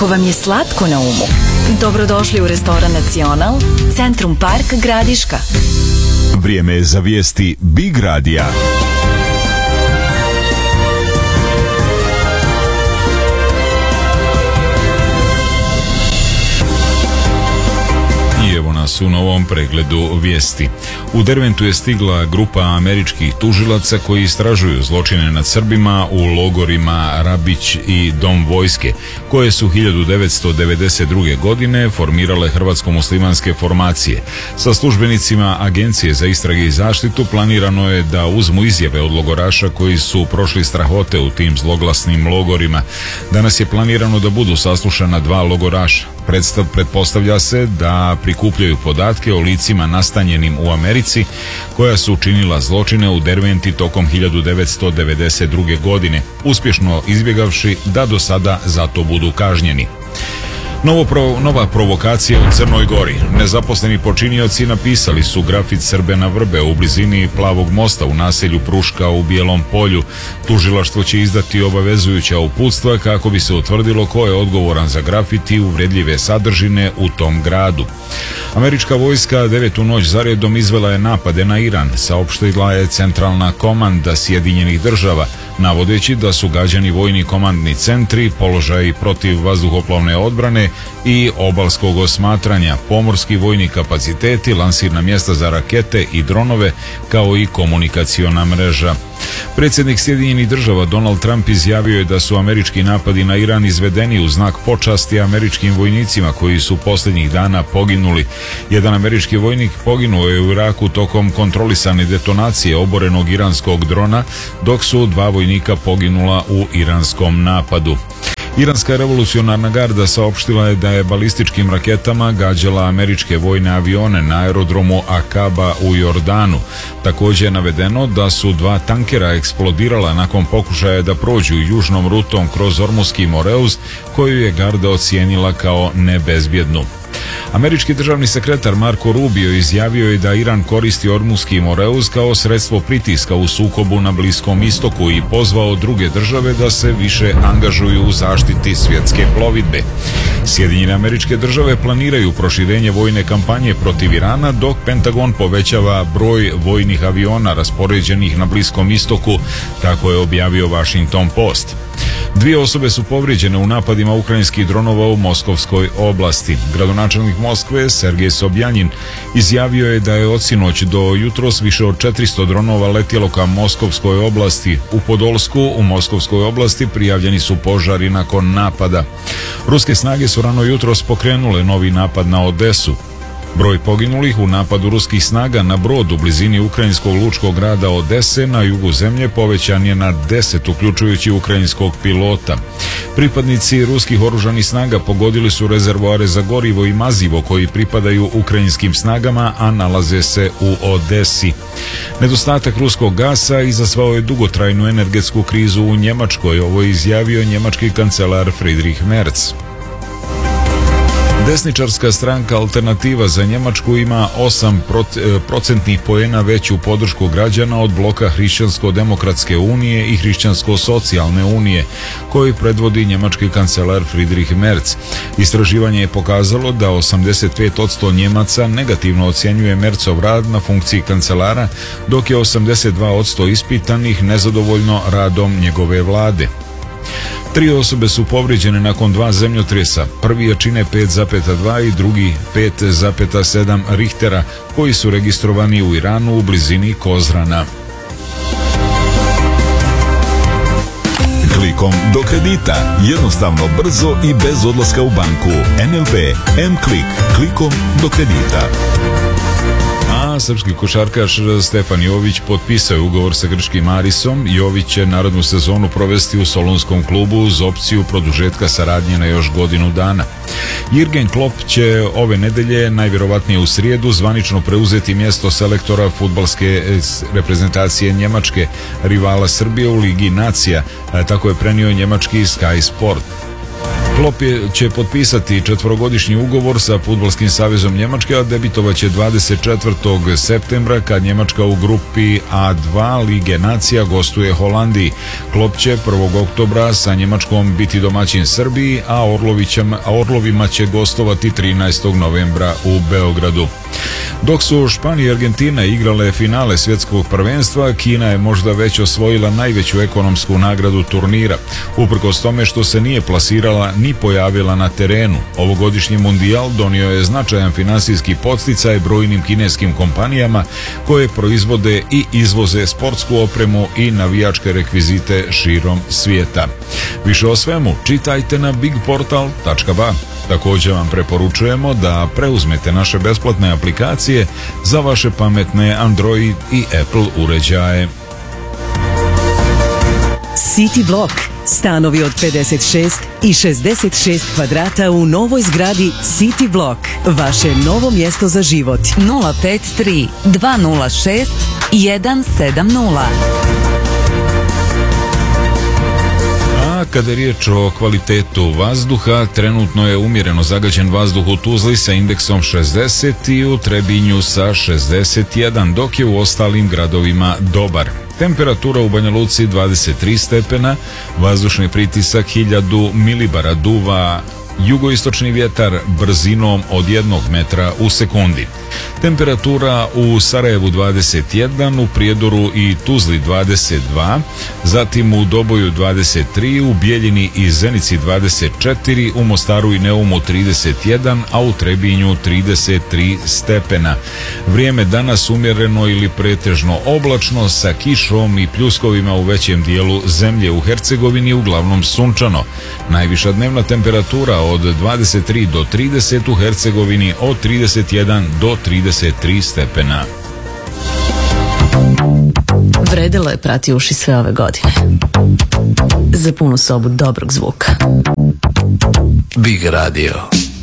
Ako vam je slatko na umu, dobrodošli u restoran Nacional, Centrum Park Gradiška. Vrijeme je za vijesti Big Radija. I evo nas u novom pregledu vijesti. U Derventu je stigla grupa američkih tužilaca koji istražuju zločine nad Srbima u logorima Rabić i Dom vojske, koje su 1992. godine formirale hrvatsko-muslimanske formacije. Sa službenicima Agencije za istrage i zaštitu planirano je da uzmu izjave od logoraša koji su prošli strahote u tim zloglasnim logorima. Danas je planirano da budu saslušana 2 logoraša. Pretpostavlja se da prikupljaju podatke o licima nastanjenim u Americi koja su učinila zločine u Derventi tokom 1992. godine, uspješno izbjegavši da do sada za to budu kažnjeni. Nova provokacija u Crnoj Gori. Nezaposleni počinioci napisali su grafit Srbe na vrbe u blizini Plavog mosta u naselju Pruška u Bijelom Polju. Tužilaštvo će izdati obavezujuća uputstva kako bi se utvrdilo ko je odgovoran za grafit i uvredljive sadržine u tom gradu. Američka vojska 9. noć zaredom izvela je napade na Iran, saopštila je centralna komanda Sjedinjenih država, navodeći da su gađani vojni komandni centri, položaji protiv vazduhoplovne odbrane i obalskog osmatranja, pomorski vojni kapaciteti, lansirna mjesta za rakete i dronove, kao i komunikaciona mreža. Predsjednik Sjedinjenih država Donald Trump izjavio je da su američki napadi na Iran izvedeni u znak počasti američkim vojnicima koji su posljednjih dana poginuli. Jedan američki vojnik poginuo je u Iraku tokom kontrolisane detonacije oborenog iranskog drona, dok su 2 vojnika poginula u iranskom napadu. Iranska revolucionarna garda saopštila je da je balističkim raketama gađala američke vojne avione na aerodromu Akaba u Jordanu. Također je navedeno da su 2 tankera eksplodirala nakon pokušaja da prođu južnom rutom kroz Ormuski Moreuz, koju je garda ocijenila kao nebezbjednu. Američki državni sekretar Marco Rubio izjavio je da Iran koristi Ormuski Moreuz kao sredstvo pritiska u sukobu na Bliskom istoku i pozvao druge države da se više angažuju u zaštiti svjetske plovidbe. Sjedinjene Američke države planiraju proširenje vojne kampanje protiv Irana, dok Pentagon povećava broj vojnih aviona raspoređenih na Bliskom istoku, tako je objavio Washington Post. 2 osobe su povrijeđene u napadima ukrajinskih dronova u Moskovskoj oblasti. Gradonačelnik Moskve Sergej Sobjanin izjavio je da je od sinoć do jutros više od 400 dronova letjelo ka Moskovskoj oblasti. U Podolsku u Moskovskoj oblasti prijavljeni su požari nakon napada. Ruske snage su rano jutros pokrenule novi napad na Odesu. Broj poginulih u napadu ruskih snaga na brod u blizini ukrajinskog lučkog grada Odese na jugu zemlje povećan je na 10, uključujući ukrajinskog pilota. Pripadnici ruskih oružanih snaga pogodili su rezervoare za gorivo i mazivo koji pripadaju ukrajinskim snagama, a nalaze se u Odesi. Nedostatak ruskog gasa izazvao je dugotrajnu energetsku krizu u Njemačkoj, ovo je izjavio njemački kancelar Friedrich Merz. Desničarska stranka Alternativa za Njemačku ima 8% poena veću podršku građana od bloka Hrišćansko-demokratske unije i Hrišćansko-socijalne unije, koji predvodi njemački kancelar Friedrich Merz. Istraživanje je pokazalo da 85% Njemaca negativno ocjenjuje Merzov rad na funkciji kancelara, dok je 82% ispitanih nezadovoljno radom njegove vlade. 3 osobe su povrijeđene nakon 2 zemljotresa. Prvi jačine 5,2 i drugi 5,7 Richtera, koji su registrovani u Iranu u blizini Kozrana. Klikom do kredita. Jednostavno, brzo i bez odlaska u banku. NLB M-Klik. Klikom do kredita. Srpski košarkaš Stefan Jović potpisao je ugovor sa grčkim Arisom. Jović će narednu sezonu provesti u Solunskom klubu uz opciju produžetka saradnje na još godinu dana. Jürgen Klopp će ove nedelje, najvjerovatnije u srijedu, zvanično preuzeti mjesto selektora fudbalske reprezentacije Njemačke, rivala Srbije u Ligi nacija, tako je prenio njemački Sky Sport. Klop će potpisati 4-godišnji ugovor sa Fudbalskim savezom Njemačke, a debitovaće 24. septembra kad Njemačka u grupi A2 Lige nacija gostuje Holandiji. Klop će 1. oktobra sa Njemačkom biti domaćin Srbiji, a Orlovima će gostovati 13. novembra u Beogradu. Dok su Španija i Argentina igrale finale svjetskog prvenstva, Kina je možda već osvojila najveću ekonomsku nagradu turnira, uprkos tome što se nije plasirala ni pojavila na terenu. Ovogodišnji mundijal donio je značajan finansijski podsticaj brojnim kineskim kompanijama koje proizvode i izvoze sportsku opremu i navijačke rekvizite širom svijeta. Više o svemu čitajte na bigportal.ba. Također vam preporučujemo da preuzmete naše besplatne aplikacije za vaše pametne Android i Apple uređaje. City Block. Stanovi od 56 i 66 kvadrata u novoj zgradi City Block. Vaše novo mjesto za život. 053 206 170. Kada je riječ o kvalitetu vazduha, trenutno je umjereno zagađen vazduh u Tuzli sa indeksom 60 i u Trebinju sa 61, dok je u ostalim gradovima dobar. Temperatura u Banja Luci 23 stepena, vazdušni pritisak 1000 milibara, duva jugoistočni vjetar brzinom od 1 metra u sekundi. Temperatura u Sarajevu 21, u Prijedoru i Tuzli 22, zatim u Doboju 23, u Bijeljini i Zenici 24, u Mostaru i Neumu 31, a u Trebinju 33 stepena. Vrijeme danas umjereno ili pretežno oblačno sa kišom i pljuskovima u većem dijelu zemlje. U Hercegovini uglavnom sunčano. Najviša dnevna temperatura od 23 do 30, u Hercegovini od 31 do 33 stepena. Vredilo je prati uši sve ove godine. Za punu sobu dobrog zvuka. Big Radio.